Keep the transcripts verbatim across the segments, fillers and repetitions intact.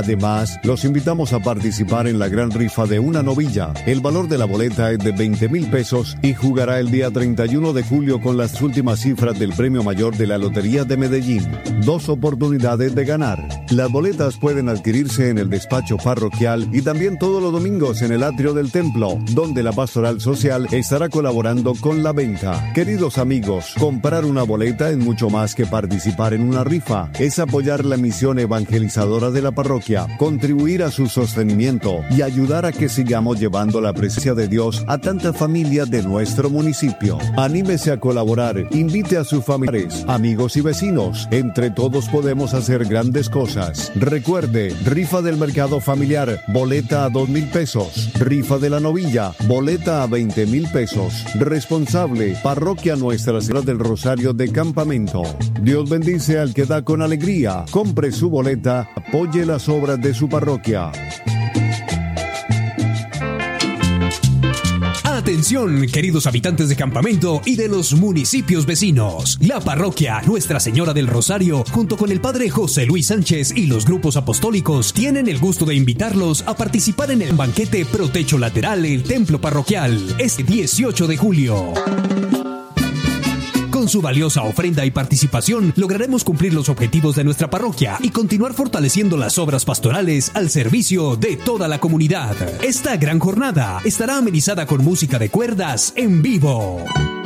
Además, los invitamos a participar en la gran rifa de una novilla. El valor de la boleta es de veinte mil pesos y jugará el día treinta y uno de julio con las últimas cifras del premio mayor de la Lotería de Medellín. Dos oportunidades de ganar. Las boletas pueden adquirirse en el despacho parroquial y también todos los domingos en el atrio del templo, donde la pastoral social estará colaborando con la venta. Queridos amigos, comprar una boleta es mucho más que participar en una rifa. Es apoyar la misión evangelizadora de la parroquia, contribuir a su sostenimiento y ayudar a que sigamos llevando la presencia de Dios a tantas familias de nuestro municipio. Anímese a colaborar, invite a sus familiares, amigos y vecinos. Entre todos podemos hacer grandes cosas. Recuerde, rifa del mercado familiar, boleta a dos mil pesos. Rifa de la novilla, boleta a veinte mil pesos. Responsable, Parroquia Nuestra Señora del Rosario de Campamento. Dios bendice al que da con alegría. Compre su boleta, apoye las obras de su parroquia. Atención, queridos habitantes de Campamento y de los municipios vecinos. La parroquia Nuestra Señora del Rosario, junto con el padre José Luis Sánchez y los grupos apostólicos, tienen el gusto de invitarlos a participar en el banquete Protecho Lateral el Templo Parroquial, este dieciocho de julio. Con su valiosa ofrenda y participación, lograremos cumplir los objetivos de nuestra parroquia y continuar fortaleciendo las obras pastorales al servicio de toda la comunidad. Esta gran jornada estará amenizada con música de cuerdas en vivo.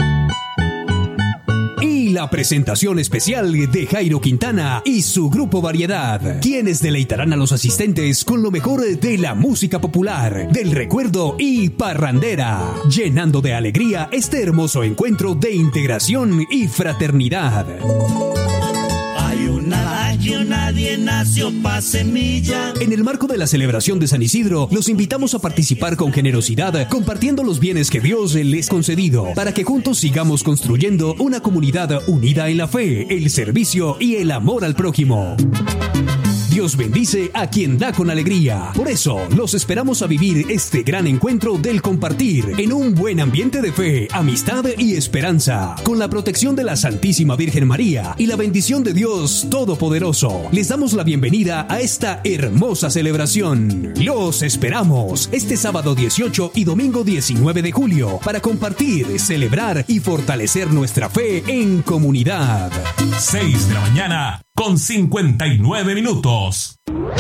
Y la presentación especial de Jairo Quintana y su grupo Variedad, quienes deleitarán a los asistentes con lo mejor de la música popular, del recuerdo y parrandera, llenando de alegría este hermoso encuentro de integración y fraternidad. Hay una, hay una, nadie nació pa' semilla. En el marco de la celebración de San Isidro, los invitamos a participar con generosidad, compartiendo los bienes que Dios les ha concedido, para que juntos sigamos construyendo una comunidad unida en la fe, el servicio y el amor al prójimo. Dios bendice a quien da con alegría. Por eso, los esperamos a vivir este gran encuentro del compartir en un buen ambiente de fe, amistad y esperanza, con la protección de la Santísima Virgen María y la bendición de Dios Todopoderoso. Les damos la bienvenida a esta hermosa celebración. Los esperamos este sábado dieciocho y domingo diecinueve de julio para compartir, celebrar y fortalecer nuestra fe en comunidad. seis de la mañana con cincuenta y nueve minutos.